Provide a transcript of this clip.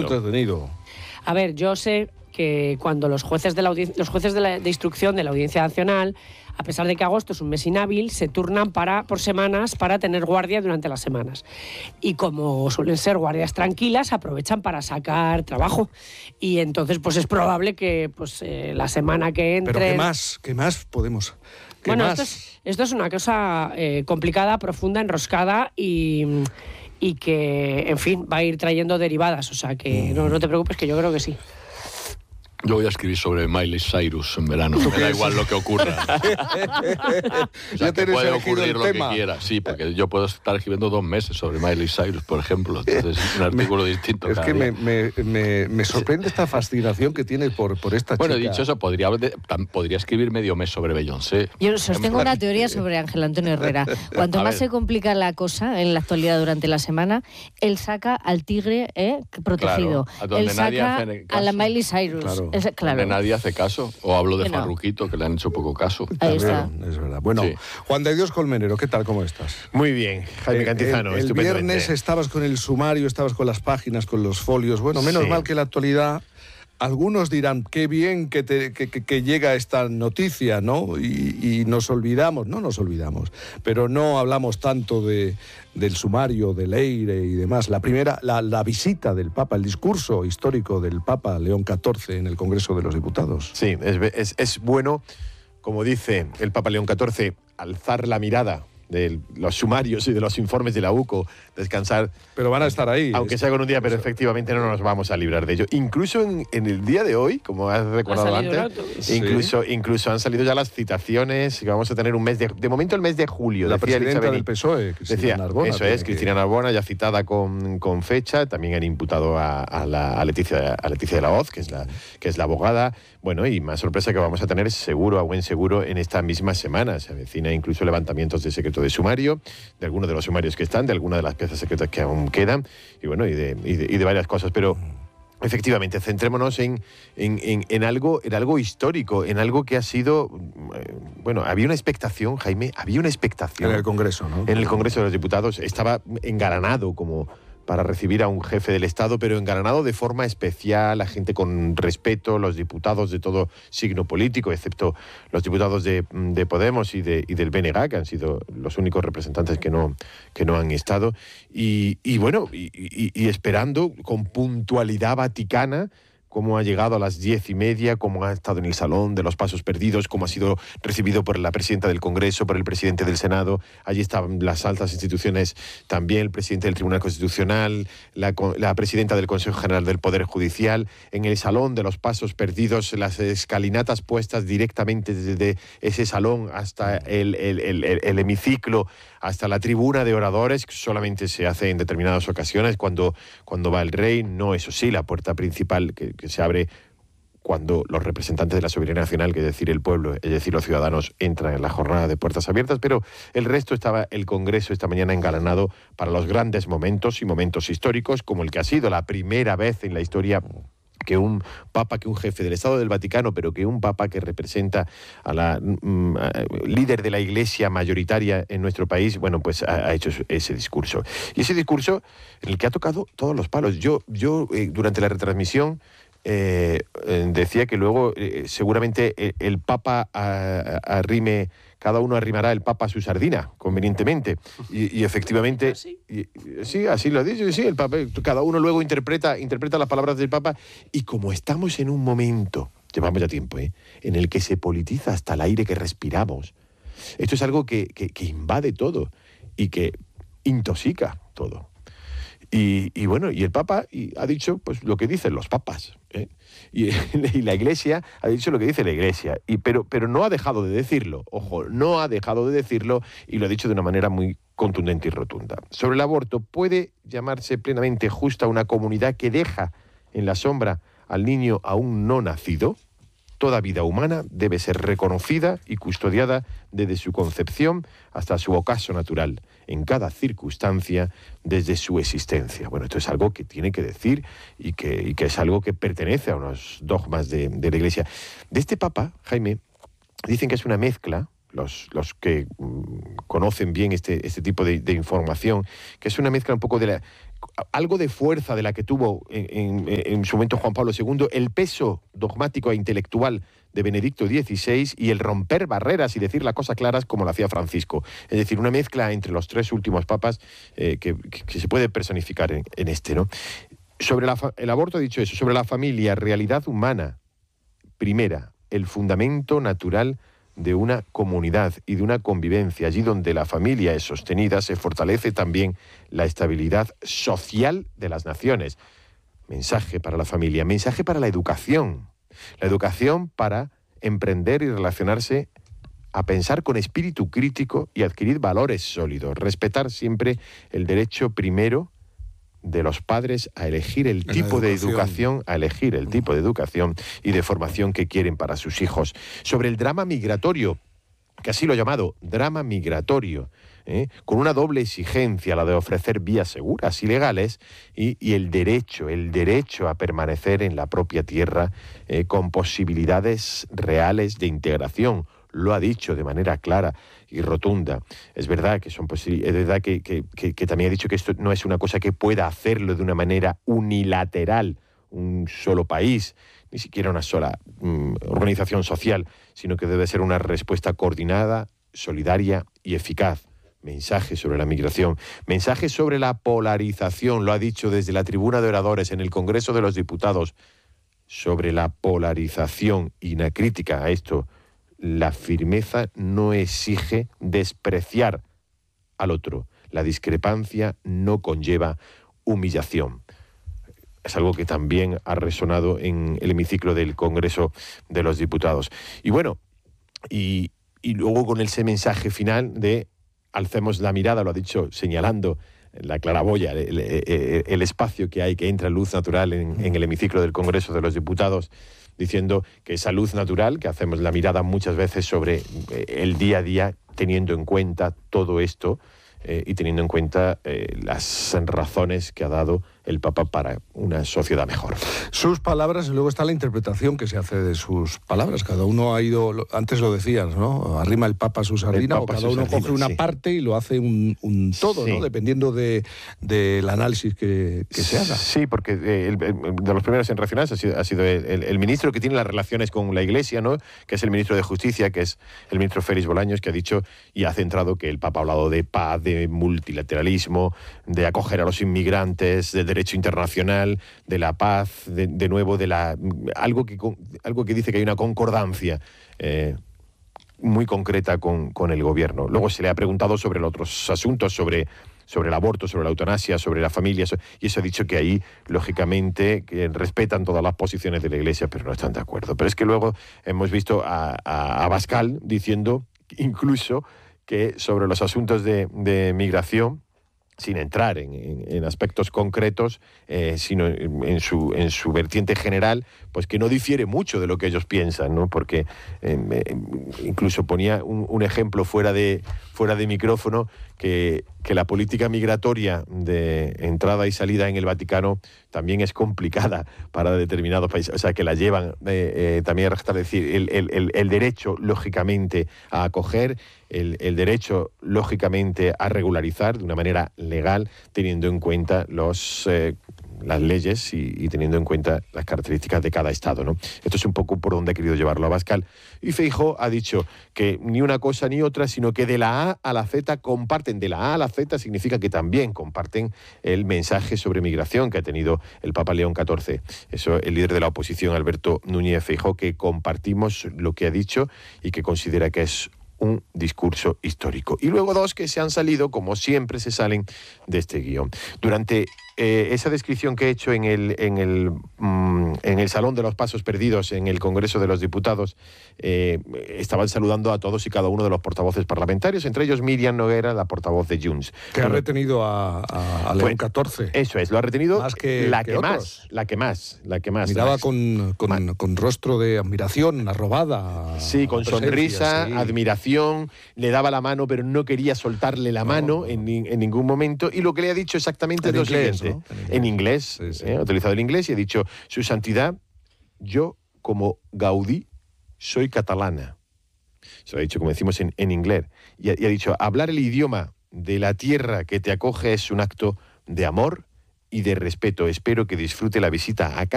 entretenido. A ver, yo sé que cuando los jueces de instrucción de la Audiencia Nacional, a pesar de que agosto es un mes inhábil, se turnan por semanas para tener guardia durante las semanas. Y como suelen ser guardias tranquilas, aprovechan para sacar trabajo. Y entonces pues es probable que pues la semana que entre... Pero ¿qué más podemos...? Bueno, esto es una cosa complicada, profunda, enroscada y que, en fin, va a ir trayendo derivadas. O sea, que no te preocupes, que yo creo que sí. Yo voy a escribir sobre Miley Cyrus en verano. Me da igual lo que ocurra. O sea, que puede ocurrir lo que quiera. Sí, porque yo puedo estar escribiendo 2 meses sobre Miley Cyrus, por ejemplo. Entonces, un artículo distinto. Es que me sorprende esta fascinación que tienes por esta chica. Bueno, dicho eso, podría escribir medio mes sobre Beyoncé. Yo sostengo una teoría sobre Ángel Antonio Herrera. Cuanto más se complica la cosa en la actualidad durante la semana, él saca al tigre protegido. Claro, él saca a la Miley Cyrus. Claro. Claro. Nadie hace caso. O hablo de Farruquito, que le han hecho poco caso. Ahí está. Es verdad. Bueno, sí. Juan de Dios Colmenero, ¿qué tal? ¿Cómo estás? Muy bien, Jaime Cantizano. El viernes estabas con el sumario, estabas con las páginas, con los folios. Bueno, menos mal que la actualidad... Algunos dirán, qué bien que llega esta noticia, ¿no? Y nos olvidamos, no nos olvidamos, pero no hablamos tanto del sumario, del Eire y demás. La primera, la visita del Papa, el discurso histórico del Papa León XIV en el Congreso de los Diputados. Sí, es bueno, como dice el Papa León XIV, alzar la mirada de los sumarios y de los informes de la UCO, descansar. Pero van a estar ahí. Aunque sea con un día, pero efectivamente no nos vamos a librar de ello. Incluso en el día de hoy, como has recordado antes, incluso han salido ya las citaciones, que vamos a tener un mes de momento el mes de julio. La presidenta del PSOE, Cristina Narbona. Eso es, Cristina Narbona, ya citada con fecha. También han imputado a Leticia de la Hoz, que es la abogada. Bueno, y más sorpresa que vamos a tener seguro, a buen seguro, en esta misma semana. Se avecina incluso levantamientos de secreto de sumario, de algunos de los sumarios que están, de algunas de las piezas secretas que aún quedan, y bueno, y de varias cosas. Pero efectivamente, centrémonos en algo histórico, en algo que ha sido... Bueno, había una expectación, Jaime, había una expectación. En el Congreso, ¿no? En el Congreso de los Diputados. Estaba engalanado como para recibir a un jefe del Estado, pero engalanado de forma especial, la gente con respeto, los diputados de todo signo político, excepto los diputados de Podemos y del BNG, que han sido los únicos representantes que no han estado, y esperando con puntualidad vaticana cómo ha llegado a las 10:30, cómo ha estado en el Salón de los Pasos Perdidos, cómo ha sido recibido por la presidenta del Congreso, por el presidente del Senado. Allí estaban las altas instituciones también, el presidente del Tribunal Constitucional, la presidenta del Consejo General del Poder Judicial. En el Salón de los Pasos Perdidos, las escalinatas puestas directamente desde ese salón hasta el hemiciclo, hasta la tribuna de oradores, que solamente se hace en determinadas ocasiones cuando va el rey. No, eso sí, la puerta principal que se abre cuando los representantes de la soberanía nacional, que es decir, el pueblo, es decir, los ciudadanos, entran en la jornada de puertas abiertas, pero el resto estaba el Congreso esta mañana engalanado para los grandes momentos y momentos históricos, como el que ha sido la primera vez en la historia que un papa, que un jefe del Estado del Vaticano, pero que un papa que representa a la líder de la Iglesia mayoritaria en nuestro país, bueno, pues ha hecho ese discurso. Y ese discurso en el que ha tocado todos los palos. Yo durante la retransmisión decía que luego seguramente el Papa arrime, cada uno arrimará el Papa a su sardina, convenientemente. Y efectivamente, sí, así lo ha dicho, sí, el Papa, cada uno luego interpreta las palabras del Papa. Y como estamos en un momento, llevamos ya tiempo, en el que se politiza hasta el aire que respiramos, esto es algo que invade todo y que intoxica todo. Y bueno, y el Papa ha dicho pues lo que dicen los papas, y la Iglesia ha dicho lo que dice la Iglesia, pero no ha dejado de decirlo, ojo, no ha dejado de decirlo, y lo ha dicho de una manera muy contundente y rotunda. Sobre el aborto, ¿puede llamarse plenamente justa una comunidad que deja en la sombra al niño aún no nacido? Toda vida humana debe ser reconocida y custodiada desde su concepción hasta su ocaso natural, en cada circunstancia, desde su existencia. Bueno, esto es algo que tiene que decir y que es algo que pertenece a unos dogmas de la Iglesia. De este Papa, Jaime, dicen que es una mezcla, los que conocen bien este tipo de información, que es una mezcla un poco de algo de fuerza de la que tuvo en su momento Juan Pablo II, el peso dogmático e intelectual de Benedicto XVI y el romper barreras y decir las cosas claras como lo hacía Francisco. Es decir, una mezcla entre los tres últimos papas que se puede personificar en este, ¿no? Sobre el aborto, he dicho eso, sobre la familia, realidad humana, primera, el fundamento natural de una comunidad y de una convivencia. Allí donde la familia es sostenida, se fortalece también la estabilidad social de las naciones. Mensaje para la familia, mensaje para la educación. La educación para emprender y relacionarse, a pensar con espíritu crítico y adquirir valores sólidos. Respetar siempre el derecho primero de los padres a elegir el tipo de educación, y de formación que quieren para sus hijos. Sobre el drama migratorio, que así lo he llamado, drama migratorio, con una doble exigencia, la de ofrecer vías seguras y legales, y el derecho a permanecer en la propia tierra con posibilidades reales de integración. Lo ha dicho de manera clara y rotunda. Es verdad que es verdad que también ha dicho que esto no es una cosa que pueda hacerlo de una manera unilateral un solo país, ni siquiera una sola organización social, sino que debe ser una respuesta coordinada, solidaria y eficaz. Mensaje sobre la migración, mensaje sobre la polarización, lo ha dicho desde la tribuna de oradores en el Congreso de los Diputados, sobre la polarización y una crítica a esto. La firmeza no exige despreciar al otro. La discrepancia no conlleva humillación. Es algo que también ha resonado en el hemiciclo del Congreso de los Diputados. Y bueno, y luego con ese mensaje final de alcemos la mirada, lo ha dicho señalando la claraboya, el espacio que hay, que entra luz natural en el hemiciclo del Congreso de los Diputados, diciendo que esa luz natural, que hacemos la mirada muchas veces sobre el día a día, teniendo en cuenta todo esto y teniendo en cuenta las razones que ha dado el Papa para una sociedad mejor. Sus palabras, y luego está la interpretación que se hace de sus palabras. Cada uno ha ido, antes lo decías, ¿no? Arrima el Papa su sardina, o cada uno coge una parte y lo hace un todo, ¿no? Dependiendo del análisis que se haga. Sí, porque de los primeros en reaccionar ha sido el ministro que tiene las relaciones con la Iglesia, ¿no? Que es el ministro de Justicia, que es el ministro Félix Bolaños, que ha dicho y ha centrado que el Papa ha hablado de paz, de multilateralismo, de acoger a los inmigrantes, del derecho internacional, de la paz, de nuevo, algo que dice que hay una concordancia muy concreta con el gobierno. Luego se le ha preguntado sobre los otros asuntos, sobre el aborto, sobre la eutanasia, sobre la familia, y eso ha dicho que ahí, lógicamente, que respetan todas las posiciones de la Iglesia, pero no están de acuerdo. Pero es que luego hemos visto a Abascal diciendo incluso que sobre los asuntos de migración, sin entrar en aspectos concretos, sino en su vertiente general, pues que no difiere mucho de lo que ellos piensan, ¿no? Porque incluso ponía un ejemplo fuera de micrófono, que la política migratoria de entrada y salida en el Vaticano también es complicada para determinados países, o sea, que la llevan también a restablecer el derecho, lógicamente, a acoger, el derecho, lógicamente, a regularizar de una manera legal, teniendo en cuenta las leyes y teniendo en cuenta las características de cada Estado, ¿no? Esto es un poco por donde ha querido llevarlo Abascal. Y Feijóo ha dicho que ni una cosa ni otra, sino que de la A a la Z comparten. De la A a la Z significa que también comparten el mensaje sobre migración que ha tenido el Papa León XIV. Eso, el líder de la oposición, Alberto Núñez Feijóo, que compartimos lo que ha dicho y que considera que es un discurso histórico. Y luego dos que se han salido, como siempre se salen de este guión. Durante esa descripción que he hecho en el Salón de los Pasos Perdidos, en el Congreso de los Diputados, estaban saludando a todos y cada uno de los portavoces parlamentarios, entre ellos Míriam Noguera, la portvoz de Junts. Que ha retenido a León XIV. Eso es, lo ha retenido más que la que más. Miraba con rostro de admiración, arrobada. Sí, con sonrisa, sí, admiración, le daba la mano, pero no quería soltarle la mano en ningún momento, y lo que le ha dicho exactamente es lo siguiente. ¿No? En inglés, sí. Ha utilizado el inglés y ha dicho: Su Santidad, yo como Gaudí soy catalana Se lo ha dicho, como decimos en inglés. Y ha dicho, hablar el idioma de la tierra que te acoge es un acto de amor y de respeto. Espero que disfrute la visita a casa.